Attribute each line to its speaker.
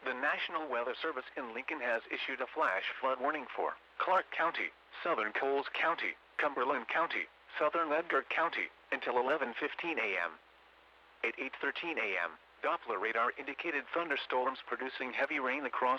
Speaker 1: The National Weather Service in Lincoln has issued a flash flood warning for Clark County, Southern Coles County, Cumberland County, Southern Edgar County, until 11:15 a.m. At 8:13 a.m., Doppler radar indicated thunderstorms producing heavy rain across